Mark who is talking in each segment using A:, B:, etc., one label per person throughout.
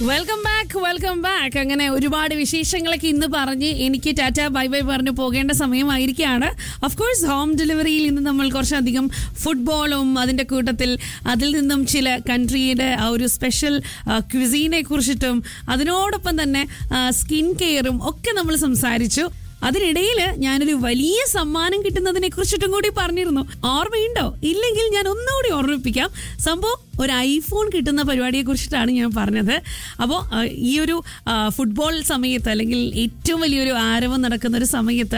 A: Welcome back. അങ്ങനെ ഒരുപാട് വിശേഷങ്ങളൊക്കെ ഇന്ന് പറഞ്ഞ് എനിക്ക് ടാറ്റ ബൈ ബൈ പറഞ്ഞു പോകേണ്ട സമയമായിരിക്കുകയാണ്. ഓഫ് കോഴ്സ് ഹോം ഡെലിവറിയിൽ ഇന്ന് നമ്മൾ കുറച്ചധികം ഫുട്ബോളും അതിൻ്റെ കൂട്ടത്തിൽ അതിൽ നിന്നും ചില കൺട്രിയുടെ ആ ഒരു സ്പെഷ്യൽ ക്വിസീനെ കുറിച്ചിട്ടും അതിനോടൊപ്പം തന്നെ സ്കിൻ കെയറും ഒക്കെ നമ്മൾ സംസാരിച്ചു. അതിനിടയിൽ ഞാനൊരു വലിയ സമ്മാനം കിട്ടുന്നതിനെ കുറിച്ചിട്ടും കൂടി പറഞ്ഞിരുന്നു. ഓർമ്മയുണ്ടോ? ഇല്ലെങ്കിൽ ഞാൻ ഒന്നുകൂടി ഓർമ്മിപ്പിക്കാം. സംഭവം ഒരു ഐഫോൺ കിട്ടുന്ന പരിപാടിയെ കുറിച്ചിട്ടാണ് ഞാൻ പറഞ്ഞത്. അപ്പോൾ ഈ ഒരു ഫുട്ബോൾ സമയത്ത്, അല്ലെങ്കിൽ ഏറ്റവും വലിയൊരു ആരവം നടക്കുന്ന ഒരു സമയത്ത്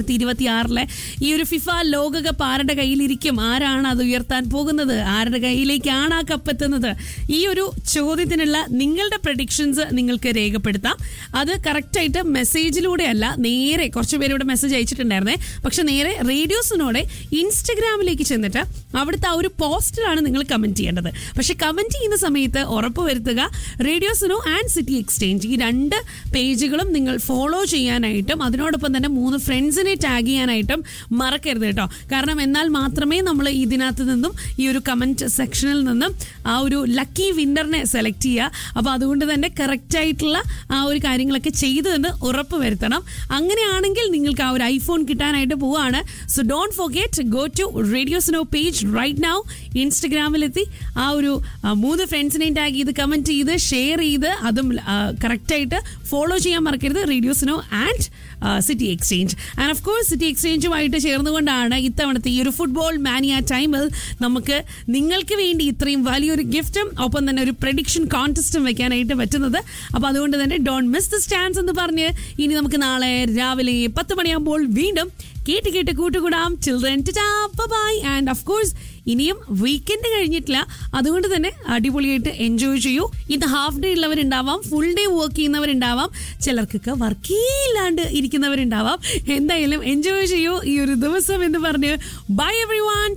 A: 2026 ഈ ഒരു ഫിഫ ലോകകപ്പ് ആരുടെ കയ്യിലിരിക്കും, ആരാണ് അത് ഉയർത്താൻ പോകുന്നത്, ആരുടെ കയ്യിലേക്കാണ് ആ കപ്പെത്തുന്നത്, ഈ ഒരു ചോദ്യത്തിനുള്ള നിങ്ങളുടെ പ്രഡിക്ഷൻസ് നിങ്ങൾക്ക് രേഖപ്പെടുത്താം. അത് കറക്റ്റായിട്ട് മെസ്സേജിലൂടെ അല്ല, നേരെ കുറച്ച് പേര് ഇവിടെ മെസ്സേജ് അയച്ചിട്ടുണ്ടായിരുന്നേ, പക്ഷെ നേരെ റേഡിയോസിനോടെ ഇൻസ്റ്റഗ്രാമിലേക്ക് ചെന്നിട്ട് അവിടുത്തെ ആ ഒരു പോസ്റ്റിലാണ് നിങ്ങൾ കമന്റ് ചെയ്യേണ്ടത്. പക്ഷെ കമന്റ് ചെയ്യുന്ന സമയത്ത് ഉറപ്പുവരുത്തുക റേഡിയോസിനോ ആൻഡ് സിറ്റി എക്സ്ചേഞ്ച് ഈ 2 പേജുകളും നിങ്ങൾ ഫോളോ ചെയ്യാനായിട്ടും അതിനോടൊപ്പം തന്നെ 3 ഫ്രണ്ട്സിനെ ടാഗ് ചെയ്യാനായിട്ടും മറക്കരുത് കേട്ടോ. കാരണം എന്നാൽ മാത്രമേ നമ്മൾ ഇതിനകത്ത് നിന്നും ഈ ഒരു കമന്റ് സെക്ഷനിൽ നിന്നും ആ ഒരു ലക്കി വിന്നറിനെ സെലക്ട് ചെയ്യുക. അപ്പോൾ അതുകൊണ്ട് തന്നെ കറക്റ്റായിട്ടുള്ള ആ ഒരു കാര്യങ്ങളൊക്കെ ചെയ്തതെന്ന് ഉറപ്പ് വരുത്തണം. അങ്ങനെയാണെങ്കിൽ നിങ്ങൾക്ക് ആ ഒരു ഐഫോൺ കിട്ടാനായിട്ട് പോവാണ്. So don't forget, go to റേഡിയോസിനോ page right now. ഇൻസ്റ്റഗ്രാമിലെത്തി ആ ഒരു 3 ഫ്രണ്ട്സിനെയും ടാഗ് ചെയ്ത് കമന്റ് ചെയ്ത് ഷെയർ ചെയ്ത് അതും കറക്റ്റായിട്ട് ഫോളോ ചെയ്യാൻ മറക്കരുത് റേഡിയോസിനോ and city exchange. And of course city എക്സ്ചേഞ്ചുമായിട്ട് ചേർന്നുകൊണ്ടാണ് ഇത്തവണത്തെ ഈ ഒരു ഫുട്ബോൾ മാനിയ ടൈമിൽ നമുക്ക് നിങ്ങൾക്ക് വേണ്ടി ഇത്രയും വലിയൊരു ഗിഫ്റ്റും ഒപ്പം തന്നെ ഒരു പ്രഡിക്ഷൻ കോൺടെസ്റ്റും വെക്കാനായിട്ട് പറ്റുന്നത്. അപ്പോൾ അതുകൊണ്ട് തന്നെ ഡോണ്ട് മിസ് ദിസ് ചാൻസ് എന്ന് പറഞ്ഞ് ഇനി നമുക്ക് നാളെ രാവിലെ 10 മണിയാകുമ്പോൾ വീണ്ടും കേട്ട് കൂട്ടുകൂടാം. Children by. And of course ഇനിയും വീക്കെൻഡ് കഴിഞ്ഞിട്ടില്ല, അതുകൊണ്ട് തന്നെ അടിപൊളിയായിട്ട് എൻജോയ് ചെയ്യൂ. ഇത് half day ഉള്ളവരുണ്ടാവാം, full day work ചെയ്യുന്നവരുണ്ടാവാം, ചിലർക്കൊക്കെ വർക്കേ ഇല്ലാണ്ട് ഇരിക്കുന്നവരുണ്ടാവാം. എന്തായാലും എൻജോയ് ചെയ്യൂ ഈ ഒരു ദിവസം എന്ന് പറഞ്ഞ് ബൈ എവരിവൺ.